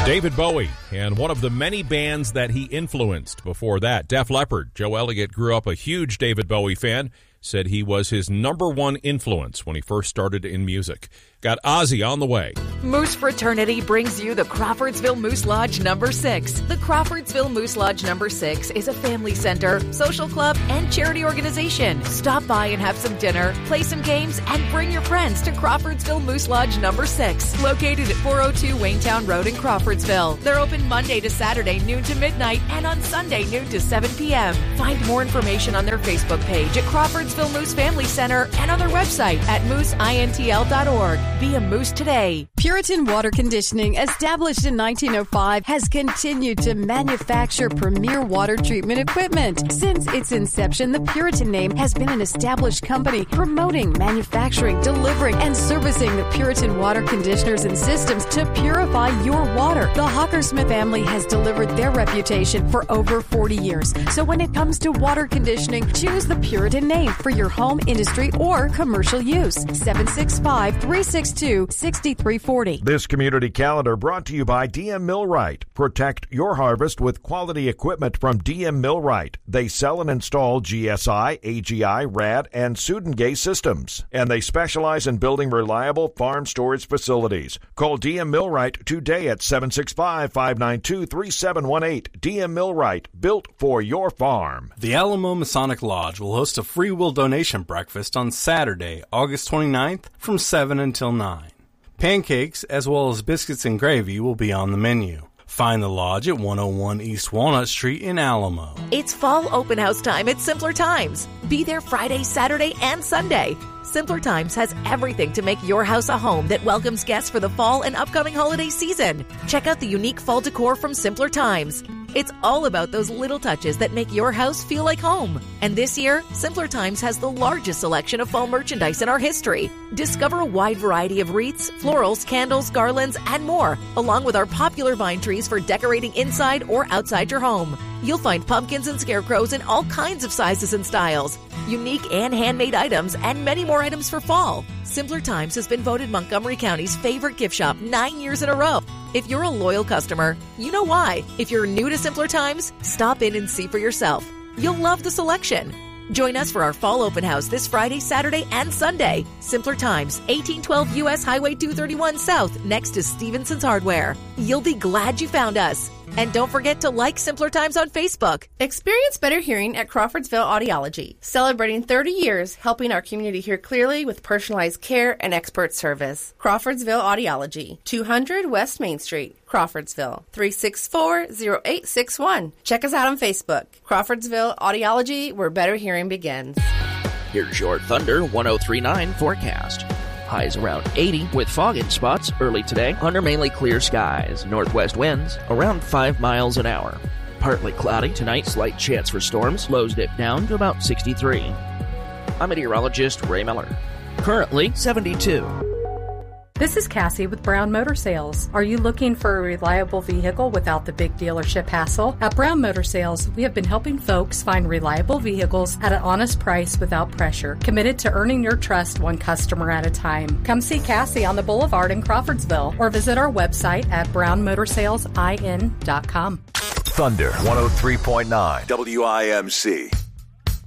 David Bowie, and one of the many bands that he influenced before that, Def Leppard. Joe Elliott grew up a huge David Bowie fan, said he was his number one influence when he first started in music. Got Ozzy on the way. Moose Fraternity brings you the Crawfordsville Moose Lodge number 6. The Crawfordsville Moose Lodge number 6 is a family center, social club, and charity organization. Stop by and have some dinner, play some games, and bring your friends to Crawfordsville Moose Lodge number 6, located at 402 Waynetown Road in Crawfordsville. They're open Monday to Saturday, noon to midnight, and on Sunday, noon to 7 p.m. Find more information on their Facebook page at Crawfordsville Moose Family Center and on their website at mooseintl.org. Be a moose today. Puritan Water Conditioning, established in 1905, has continued to manufacture premier water treatment equipment. Since its inception, the Puritan name has been an established company promoting, manufacturing, delivering, and servicing the Puritan water conditioners and systems to purify your water. The Hawkersmith family has delivered their reputation for over 40 years. So when it comes to water conditioning, choose the Puritan name for your home, industry, or commercial use. 765-362-6340. This community calendar brought to you by DM Millwright. Protect your harvest with quality equipment from DM Millwright. They sell and install GSI, AGI, RAD, and Sudengay systems. And they specialize in building reliable farm storage facilities. Call DM Millwright today at 765-592-3718. DM Millwright, built for your farm. The Alamo Masonic Lodge will host a free will donation breakfast on Saturday, August 29th from 7 until 9. Pancakes, as well as biscuits and gravy, will be on the menu. Find the lodge at 101 East Walnut Street in Alamo. It's fall open house time at Simpler Times. Be there Friday, Saturday, and Sunday. Simpler Times has everything to make your house a home that welcomes guests for the fall and upcoming holiday season. Check out the unique fall decor from Simpler Times. It's all about those little touches that make your house feel like home. And this year, Simpler Times has the largest selection of fall merchandise in our history. Discover a wide variety of wreaths, florals, candles, garlands, and more, along with our popular vine trees for decorating inside or outside your home. You'll find pumpkins and scarecrows in all kinds of sizes and styles, unique and handmade items, and many more items for fall. Simpler Times has been voted Montgomery County's favorite gift shop 9 years in a row. If you're a loyal customer, you know why. If you're new to Simpler Times, stop in and see for yourself. You'll love the selection. Join us for our fall open house this Friday, Saturday, and Sunday. Simpler Times, 1812 U.S. Highway 231 South, next to Stevenson's Hardware. You'll be glad you found us. And don't forget to like Simpler Times on Facebook. Experience better hearing at Crawfordsville Audiology, celebrating 30 years helping our community hear clearly with personalized care and expert service. Crawfordsville Audiology, 200 West Main Street, Crawfordsville, 364-0861. Check us out on Facebook. Crawfordsville Audiology, where better hearing begins. Here's your Thunder 1039 forecast. Highs around 80 with fog in spots early today under mainly clear skies. Northwest winds around 5 miles an hour. Partly cloudy tonight, slight chance for storms. Lows dip down to about 63. I'm meteorologist Ray Miller. Currently 72. This is Cassie with Brown Motor Sales. Are you looking for a reliable vehicle without the big dealership hassle? At Brown Motor Sales, we have been helping folks find reliable vehicles at an honest price without pressure, committed to earning your trust one customer at a time. Come see Cassie on the Boulevard in Crawfordsville or visit our website at brownmotorsalesIN.com. Thunder 103.9 WIMC.